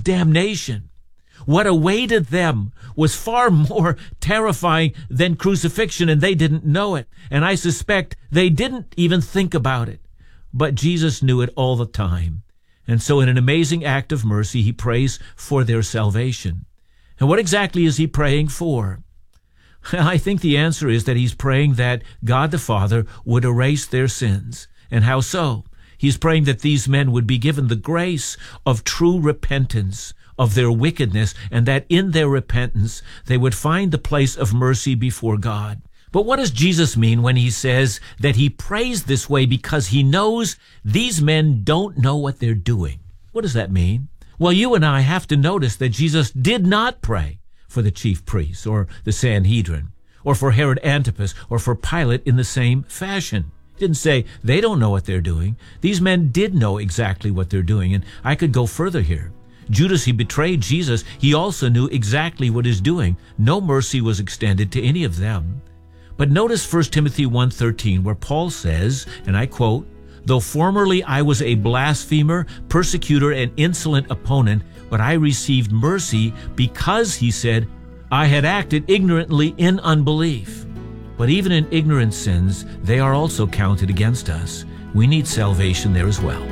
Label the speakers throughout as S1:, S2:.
S1: damnation. What awaited them was far more terrifying than crucifixion, and they didn't know it. And I suspect they didn't even think about it. But Jesus knew it all the time. And so in an amazing act of mercy, he prays for their salvation. And what exactly is he praying for? I think the answer is that he's praying that God the Father would erase their sins. And how so? He's praying that these men would be given the grace of true repentance of their wickedness, and that in their repentance they would find the place of mercy before God. But what does Jesus mean when he says that he prays this way because he knows these men don't know what they're doing? What does that mean? Well, you and I have to notice that Jesus did not pray for the chief priests or the Sanhedrin or for Herod Antipas or for Pilate in the same fashion. He didn't say they don't know what they're doing. These men did know exactly what they're doing, and I could go further here. Judas, he betrayed Jesus. He also knew exactly what he's doing. No mercy was extended to any of them. But notice 1 Timothy 1:13, where Paul says, and I quote, "Though formerly I was a blasphemer, persecutor, and insolent opponent, but I received mercy because," he said, "I had acted ignorantly in unbelief." But even in ignorant sins, they are also counted against us. We need salvation there as well.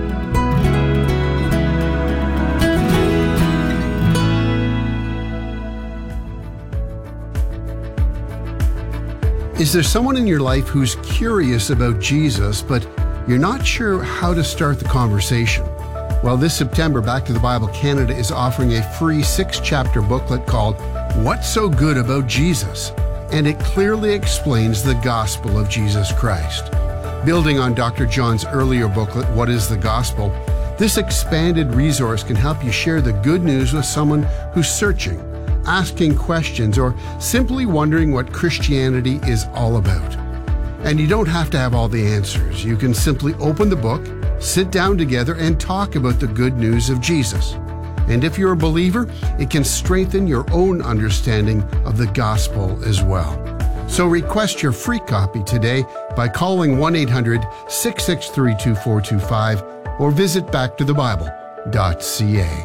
S2: Is there someone in your life who's curious about Jesus, but you're not sure how to start the conversation? Well, this September, Back to the Bible Canada is offering a free 6-chapter booklet called What's So Good About Jesus? And it clearly explains the gospel of Jesus Christ. Building on Dr. John's earlier booklet, What is the Gospel? This expanded resource can help you share the good news with someone who's searching, asking questions, or simply wondering what Christianity is all about. And you don't have to have all the answers. You can simply open the book, sit down together, and talk about the good news of Jesus. And if you're a believer, it can strengthen your own understanding of the gospel as well. So request your free copy today by calling 1-800-663-2425 or visit backtothebible.ca.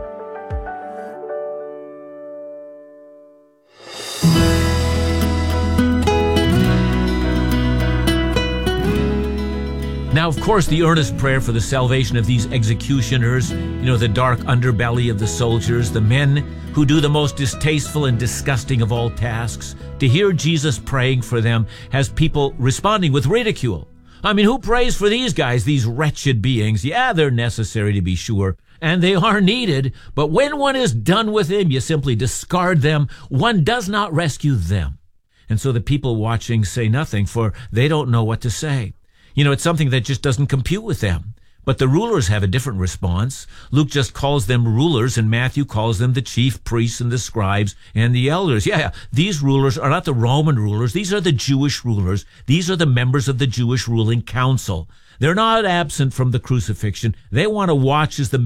S1: Now, of course, the earnest prayer for the salvation of these executioners, the dark underbelly of the soldiers, the men who do the most distasteful and disgusting of all tasks, to hear Jesus praying for them has people responding with ridicule. I mean, who prays for these guys, these wretched beings? Yeah, they're necessary to be sure, and they are needed, but when one is done with them, you simply discard them. One does not rescue them. And so the people watching say nothing, for they don't know what to say. It's something that just doesn't compute with them. But the rulers have a different response. Luke just calls them rulers, and Matthew calls them the chief priests and the scribes and the elders. Yeah, these rulers are not the Roman rulers. These are the Jewish rulers. These are the members of the Jewish ruling council. They're not absent from the crucifixion. They want to watch as the